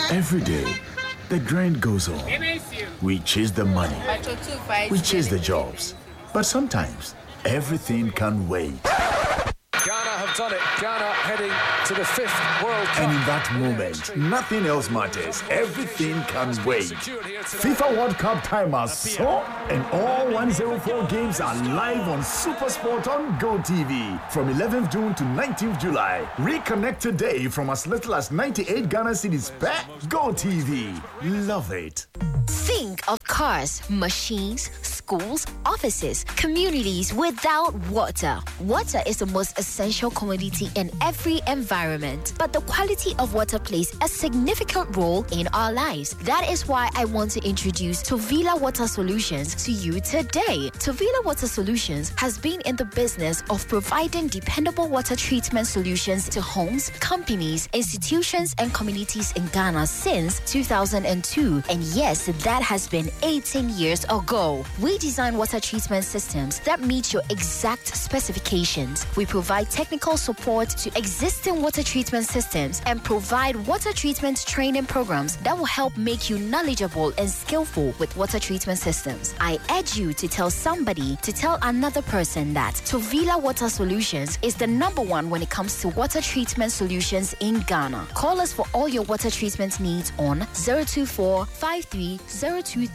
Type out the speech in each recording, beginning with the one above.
Every day, the grind goes on. We chase the money. We chase the jobs. But sometimes, everything can wait. Ghana have done it. Ghana heading to the 5th World Cup. And in that moment, nothing else matters. Everything can wait. FIFA World Cup time has so, and all 104 games are live on SuperSport on GoTV from 11th June to 19th July. Reconnect today from as little as 98 Ghana cedis per GoTV. Love it. Think of cars, machines, schools, offices, communities without water. Water is the most essential commodity in every environment, but the quality of water plays a significant role in our lives. That is why I want to introduce Tovila Water Solutions to you today. Tovila Water Solutions has been in the business of providing dependable water treatment solutions to homes, companies, institutions, and communities in Ghana since 2002. And yes, that has been 18 years ago. We design water treatment systems that meet your exact specifications. We provide technical support to existing water treatment systems and provide water treatment training programs that will help make you knowledgeable and skillful with water treatment systems. I urge you to tell somebody to tell another person that Tovila Water Solutions is the #1 when it comes to water treatment solutions in Ghana. Call us for all your water treatment needs on 024 53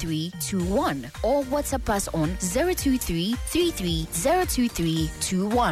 02321 or WhatsApp us on 023 33 02321.